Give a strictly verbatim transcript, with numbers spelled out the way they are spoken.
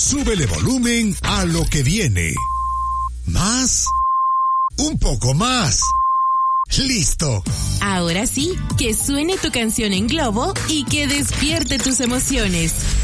súbele volumen a lo que viene. ¿Más? Un poco más. ¡Listo! Ahora sí, que suene tu canción en globo y que despierte tus emociones.